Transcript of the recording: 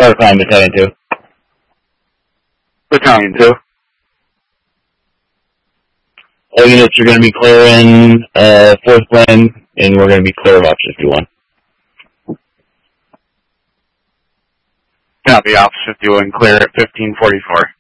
Or climb Battalion 2. Battalion 2. All units are going to be clearing 4th plane, and we're going to be clear of Officer 51. Copy, Officer 51, clear at 1544.